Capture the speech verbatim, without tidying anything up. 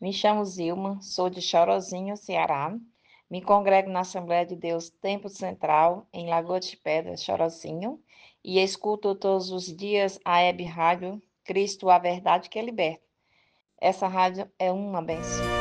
Me chamo Zilma, sou de Chorozinho, Ceará. Me congrego na Assembleia de Deus Tempo Central, em Lagoa de Pedras, Chorozinho, e escuto todos os dias a web rádio Cristo, a Verdade que Liberta. Essa rádio é uma benção.